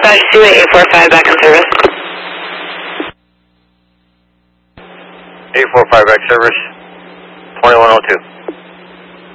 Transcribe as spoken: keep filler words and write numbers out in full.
Dispatch two eight four five back in service. eight four five back service, twenty-one oh two.